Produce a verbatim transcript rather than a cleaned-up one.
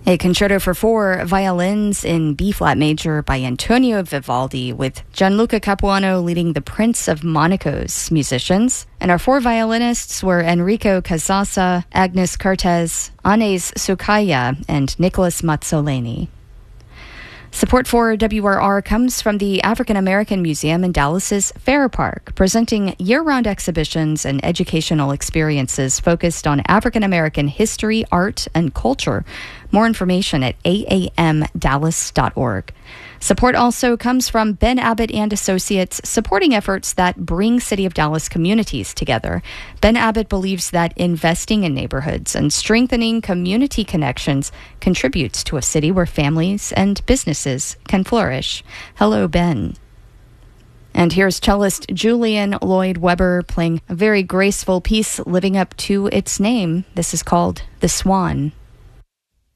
A concerto for four violins in B-flat major by Antonio Vivaldi, with Gianluca Capuano leading the Prince of Monaco's musicians. And our four violinists were Enrico Casassa, Agnes Cortez, Anes Sukaya, and Nicholas Mazzoleni. Support for W R R comes from the African American Museum in Dallas's Fair Park, presenting year-round exhibitions and educational experiences focused on African American history, art, and culture. More information at a a m dallas dot org. Support also comes from Ben Abbott and Associates, supporting efforts that bring City of Dallas communities together. Ben Abbott believes that investing in neighborhoods and strengthening community connections contributes to a city where families and businesses can flourish. Hello, Ben. And here's cellist Julian Lloyd Webber playing a very graceful piece living up to its name. This is called The Swan.